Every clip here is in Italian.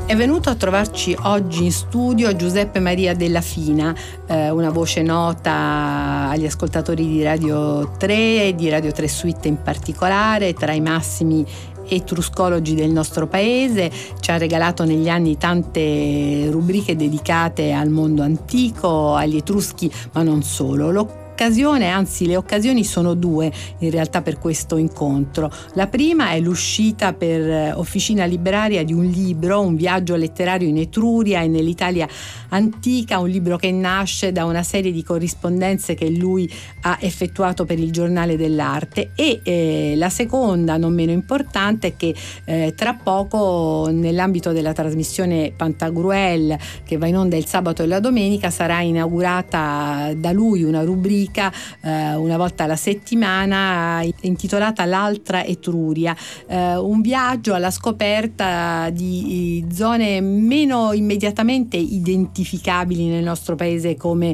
È venuto a trovarci oggi in studio Giuseppe Maria Della Fina, una voce nota agli ascoltatori di Radio 3 e di Radio 3 Suite in particolare, tra i massimi etruscologi del nostro paese. Ci ha regalato negli anni tante rubriche dedicate al mondo antico, agli Etruschi, ma non solo. Anzi le occasioni sono due in realtà per questo incontro. La prima è l'uscita per Officina Libraria di un libro, un viaggio letterario in Etruria e nell'Italia antica, un libro che nasce da una serie di corrispondenze che lui ha effettuato per il Giornale dell'Arte, e la seconda, non meno importante, è che tra poco, nell'ambito della trasmissione Pantagruel che va in onda il sabato e la domenica, sarà inaugurata da lui una rubrica una volta alla settimana intitolata L'altra Etruria, un viaggio alla scoperta di zone meno immediatamente identificabili nel nostro paese come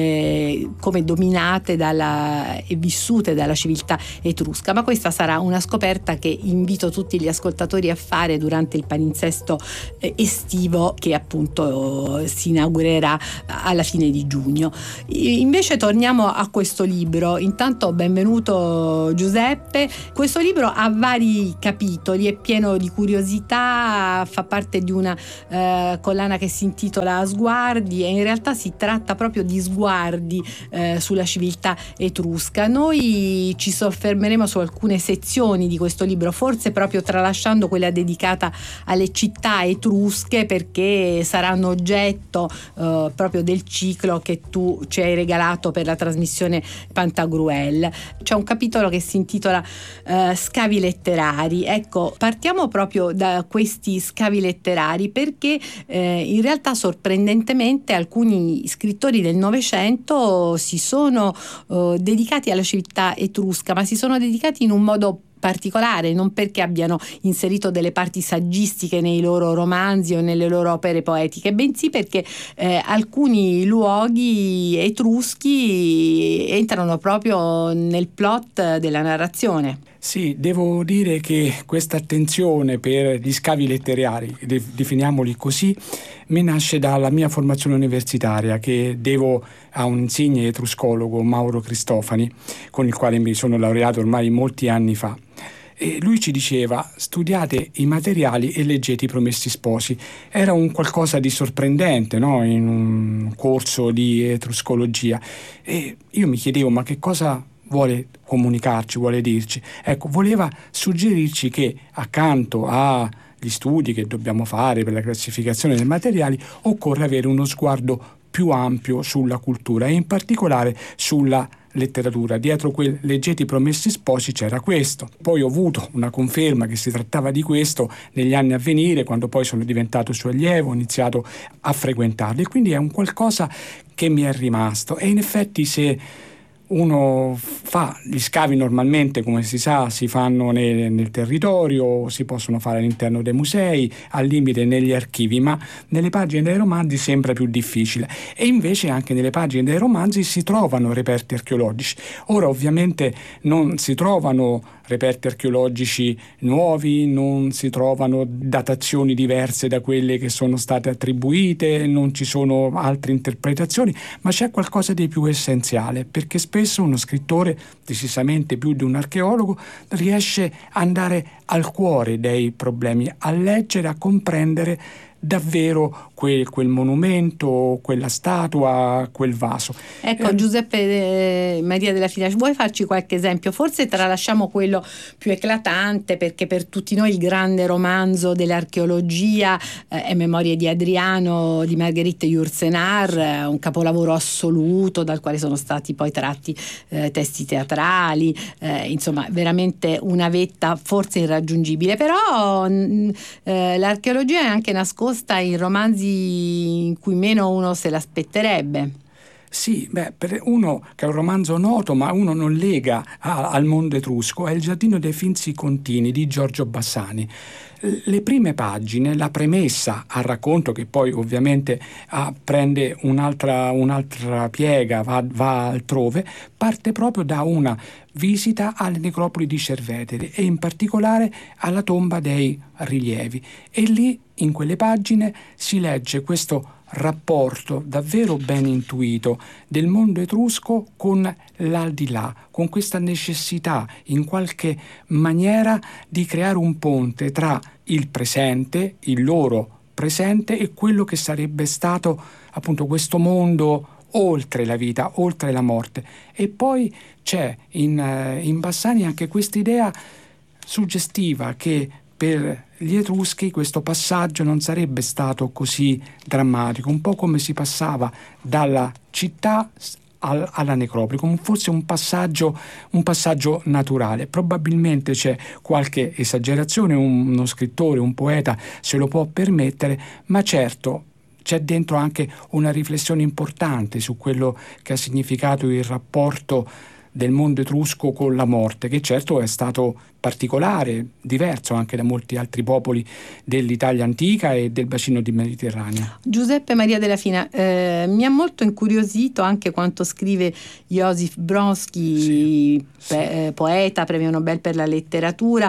dominate e vissute dalla civiltà etrusca. Ma questa sarà una scoperta che invito tutti gli ascoltatori a fare durante il palinsesto estivo, che appunto si inaugurerà alla fine di giugno. Invece torniamo a questo libro. Intanto benvenuto Giuseppe. Questo libro ha vari capitoli, è pieno di curiosità, fa parte di una collana che si intitola Sguardi, e in realtà si tratta proprio di sguardi sulla civiltà etrusca. Noi ci soffermeremo su alcune sezioni di questo libro, forse proprio tralasciando quella dedicata alle città etrusche, perché saranno oggetto proprio del ciclo che tu ci hai regalato per la trasmissione Pantagruel. C'è un capitolo che si intitola Scavi letterari. Ecco, partiamo proprio da questi scavi letterari, perché in realtà sorprendentemente alcuni scrittori del Novecento si sono dedicati alla civiltà etrusca, ma si sono dedicati in un modo particolare, non perché abbiano inserito delle parti saggistiche nei loro romanzi o nelle loro opere poetiche, bensì perché alcuni luoghi etruschi entrano proprio nel plot della narrazione. Sì, devo dire che questa attenzione per gli scavi letterari, definiamoli così, mi nasce dalla mia formazione universitaria, che devo a un insigne etruscologo, Mauro Cristofani, con il quale mi sono laureato ormai molti anni fa. E lui ci diceva: studiate i materiali e leggete i Promessi Sposi. Era un qualcosa di sorprendente, no? In un corso di etruscologia. E io mi chiedevo: ma che cosa vuole comunicarci, vuole dirci? Ecco, voleva suggerirci che accanto agli studi che dobbiamo fare per la classificazione dei materiali occorre avere uno sguardo più ampio sulla cultura e in particolare sulla letteratura. Dietro quel leggete i Promessi Sposi c'era questo. Poi ho avuto una conferma che si trattava di questo negli anni a venire, quando poi sono diventato suo allievo, ho iniziato a frequentarli, e quindi è un qualcosa che mi è rimasto. E in effetti, se uno fa gli scavi, normalmente, come si sa, si fanno nel territorio, si possono fare all'interno dei musei, al limite negli archivi, ma nelle pagine dei romanzi sembra più difficile, e invece anche nelle pagine dei romanzi si trovano reperti archeologici. Ora ovviamente non si trovano reperti archeologici nuovi, non si trovano datazioni diverse da quelle che sono state attribuite, non ci sono altre interpretazioni, ma c'è qualcosa di più essenziale, perché spesso uno scrittore, decisamente più di un archeologo, riesce ad andare al cuore dei problemi, a leggere, a comprendere davvero quel monumento, quella statua, quel vaso. Ecco, Giuseppe Maria Della Fina, vuoi farci qualche esempio? Forse tralasciamo quello più eclatante, perché per tutti noi il grande romanzo dell'archeologia è Memorie di Adriano di Marguerite Yourcenar, un capolavoro assoluto dal quale sono stati poi tratti testi teatrali, insomma veramente una vetta forse irraggiungibile. Però l'archeologia è anche nascosta in romanzi in cui meno uno se l'aspetterebbe. Sì, per uno che è un romanzo noto ma uno non lega al mondo etrusco, è Il giardino dei Finzi Contini di Giorgio Bassani. le prime pagine, la premessa al racconto, che poi ovviamente prende un'altra piega, va altrove, parte proprio da una visita alle necropoli di Cerveteri e in particolare alla tomba dei rilievi, e lì in quelle pagine si legge questo rapporto davvero ben intuito del mondo etrusco con l'aldilà, con questa necessità in qualche maniera di creare un ponte tra il presente, il loro presente, e quello che sarebbe stato appunto questo mondo oltre la vita, oltre la morte. E poi c'è in Bassani anche questa idea suggestiva che per gli Etruschi questo passaggio non sarebbe stato così drammatico, un po' come si passava dalla città alla necropoli, come fosse un passaggio naturale. Probabilmente c'è qualche esagerazione, uno scrittore, un poeta se lo può permettere, ma certo c'è dentro anche una riflessione importante su quello che ha significato il rapporto del mondo etrusco con la morte, che certo è stato particolare, diverso anche da molti altri popoli dell'Italia antica e del bacino di Mediterraneo. Giuseppe Maria Della Fina, mi ha molto incuriosito anche quanto scrive Josip Brodsky, poeta, premio Nobel per la letteratura,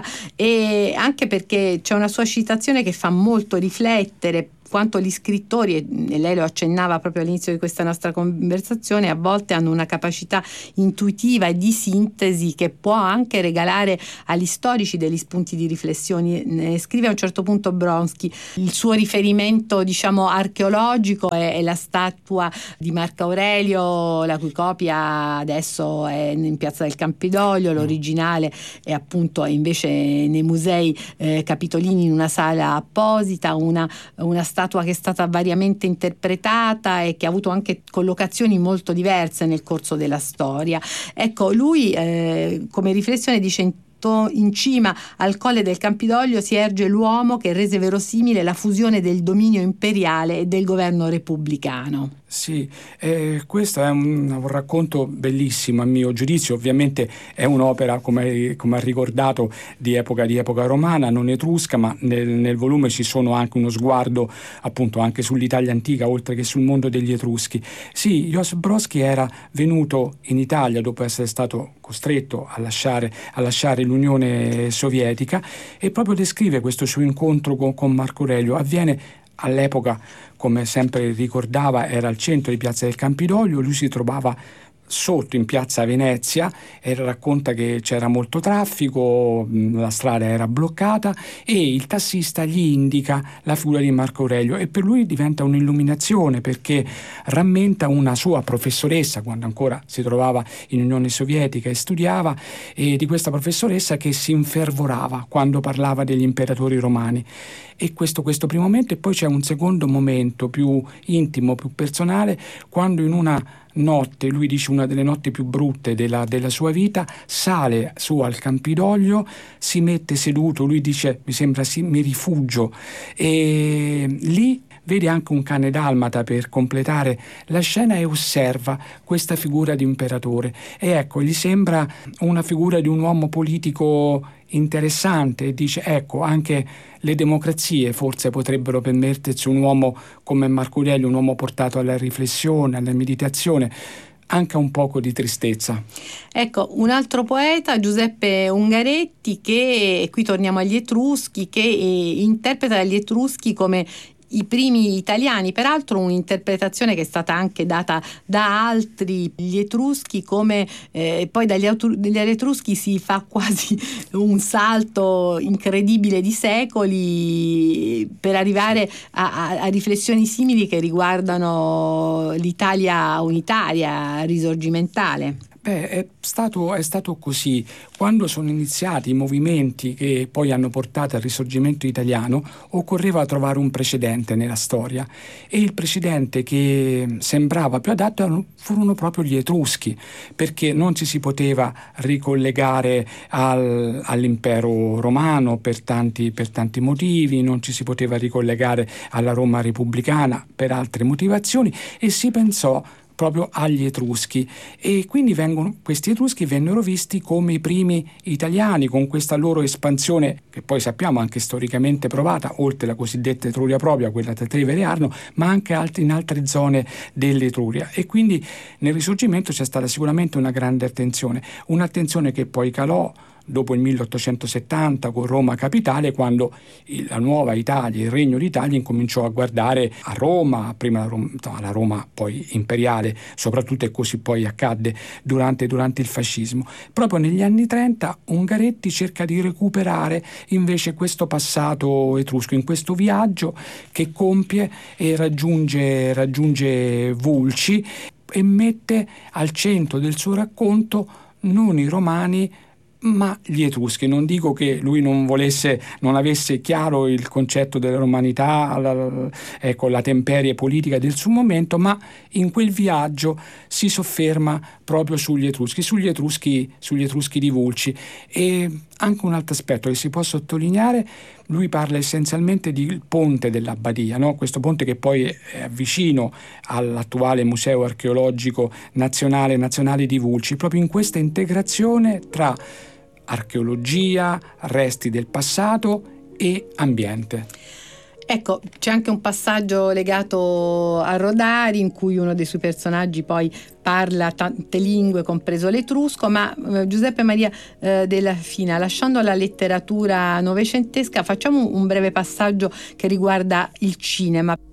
e anche perché c'è una sua citazione che fa molto riflettere quanto gli scrittori, e lei lo accennava proprio all'inizio di questa nostra conversazione, a volte hanno una capacità intuitiva e di sintesi che può anche regalare agli storici degli spunti di riflessione. Scrive a un certo punto Brodsky, il suo riferimento diciamo archeologico è la statua di Marco Aurelio, la cui copia adesso è in Piazza del Campidoglio, l'originale è appunto invece nei musei capitolini in una sala apposita, una statua che è stata variamente interpretata e che ha avuto anche collocazioni molto diverse nel corso della storia. Ecco, lui come riflessione dice: in cima al colle del Campidoglio si erge l'uomo che rese verosimile la fusione del dominio imperiale e del governo repubblicano. Sì, questo è un racconto bellissimo a mio giudizio. Ovviamente è un'opera, come ha ricordato, di epoca romana, non etrusca, ma nel volume ci sono anche uno sguardo appunto anche sull'Italia antica oltre che sul mondo degli Etruschi. Sì, Josip Brodsky era venuto in Italia dopo essere stato costretto a lasciare l'Unione Sovietica, e proprio descrive questo suo incontro con Marco Aurelio. Avviene all'epoca, come sempre ricordava, era al centro di Piazza del Campidoglio, lui si trovava sotto in piazza Venezia e racconta che c'era molto traffico, la strada era bloccata e il tassista gli indica la figura di Marco Aurelio, e per lui diventa un'illuminazione, perché rammenta una sua professoressa, quando ancora si trovava in Unione Sovietica e studiava, e di questa professoressa che si infervorava quando parlava degli imperatori romani. E questo primo momento, e poi c'è un secondo momento più intimo, più personale, quando in una notte, lui dice una delle notti più brutte della sua vita, sale su al Campidoglio, si mette seduto, lui dice mi sembra mi rifugio, e lì vede anche un cane dalmata per completare la scena e osserva questa figura di imperatore, e ecco, gli sembra una figura di un uomo politico interessante, e dice ecco, anche le democrazie forse potrebbero permettersi un uomo come Marco Aurelio, un uomo portato alla riflessione, alla meditazione, anche un poco di tristezza. Ecco, un altro poeta, Giuseppe Ungaretti, che qui torniamo agli Etruschi, che interpreta gli Etruschi come i primi italiani, peraltro un'interpretazione che è stata anche data da altri, gli Etruschi, come poi dagli Etruschi si fa quasi un salto incredibile di secoli per arrivare a riflessioni simili che riguardano l'Italia unitaria, risorgimentale. È stato così. Quando sono iniziati i movimenti che poi hanno portato al risorgimento italiano, occorreva trovare un precedente nella storia, e il precedente che sembrava più adatto furono proprio gli Etruschi, perché non ci si poteva ricollegare all'impero romano per tanti motivi, non ci si poteva ricollegare alla Roma repubblicana per altre motivazioni, e si pensò proprio agli Etruschi, e quindi questi Etruschi vennero visti come i primi italiani, con questa loro espansione che poi sappiamo anche storicamente provata, oltre la cosiddetta Etruria propria, quella tra Tevere e Arno, ma anche in altre zone dell'Etruria. E quindi nel Risorgimento c'è stata sicuramente una grande attenzione, un'attenzione che poi calò dopo il 1870 con Roma capitale, quando la nuova Italia, il Regno d'Italia, incominciò a guardare a Roma, prima la Roma poi imperiale soprattutto, e così poi accadde durante il fascismo. Proprio negli anni 30 Ungaretti cerca di recuperare invece questo passato etrusco in questo viaggio che compie e raggiunge Vulci, e mette al centro del suo racconto non i romani ma gli Etruschi. Non dico che lui non avesse chiaro il concetto della romanità, la temperie politica del suo momento, ma in quel viaggio si sofferma proprio sugli Etruschi di Vulci. E anche un altro aspetto che si può sottolineare: lui parla essenzialmente del ponte dell'Abbadia, no? Questo ponte che poi è vicino all'attuale Museo Archeologico Nazionale di Vulci, proprio in questa integrazione tra archeologia, resti del passato e ambiente. Ecco, c'è anche un passaggio legato a Rodari in cui uno dei suoi personaggi poi parla tante lingue, compreso l'etrusco, ma Giuseppe Maria della Fina, lasciando la letteratura novecentesca, facciamo un breve passaggio che riguarda il cinema.